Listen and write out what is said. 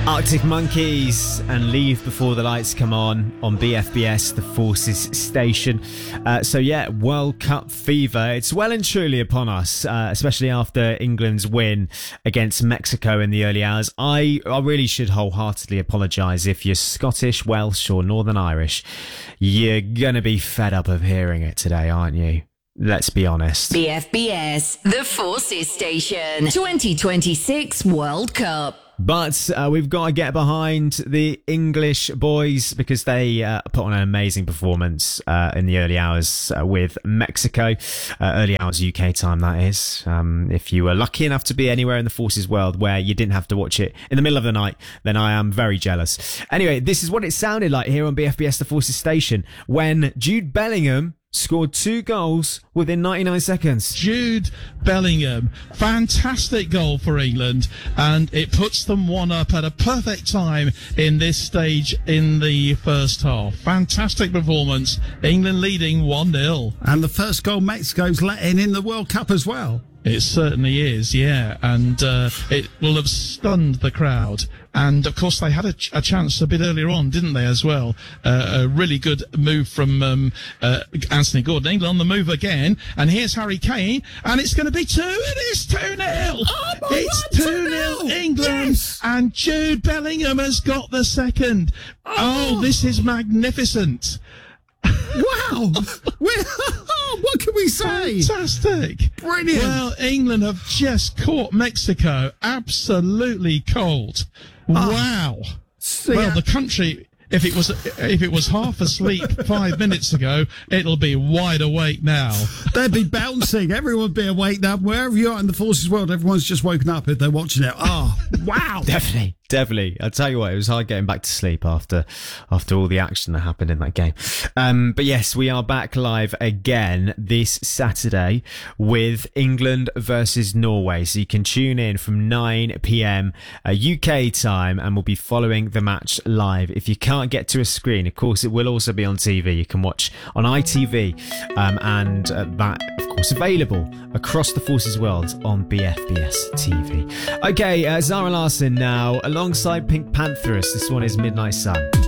Arctic Monkeys and Leave Before the Lights Come on BFBS, the Forces station. World Cup fever. It's well and truly upon us, especially after England's win against Mexico in the early hours. I really should wholeheartedly apologise if you're Scottish, Welsh or Northern Irish. You're going to be fed up of hearing it today, aren't you? Let's be honest. BFBS, the Forces station. 2026 World Cup. But we've got to get behind the English boys because they put on an amazing performance in the early hours with Mexico. Early hours UK time, that is. If you were lucky enough to be anywhere in the Forces world where you didn't have to watch it in the middle of the night, then I am very jealous. Anyway, this is what it sounded like here on BFBS, the Forces station, when Jude Bellingham scored 2 goals within 99 seconds. Jude Bellingham, fantastic goal for England, and it puts them 1-up at a perfect time in this stage in the first half. Fantastic performance, England leading 1-0. And the first goal Mexico's let in the World Cup as well. It certainly is, yeah, and it will have stunned the crowd. And, of course, they had a chance a bit earlier on, didn't they, as well? A really good move from Anthony Gordon. England on the move again. And here's Harry Kane. And it's going to be 2. It is 2-0. It's 2-0 England. Yes. And Jude Bellingham has got the second. Oh, this is magnificent. Wow. What can we say? Fantastic. Brilliant. Well, England have just caught Mexico absolutely cold. Wow. Well, the country, if it was half asleep 5 minutes ago, it'll be wide awake now. They'd be bouncing. Everyone would be awake now. Wherever you are in the Forces world, everyone's just woken up if they're watching it. Oh, wow. Definitely. I'll tell you what, it was hard getting back to sleep after all the action that happened in that game. But yes, we are back live again this Saturday with England versus Norway. So you can tune in from 9 p.m. UK time and we'll be following the match live. If you can't get to a screen, of course, it will also be on TV. You can watch on ITV and that, of course, available across the Forces world on BFBS TV. Okay, Zara Larsson now alongside Pink Pantheress. This one is Midnight Sun.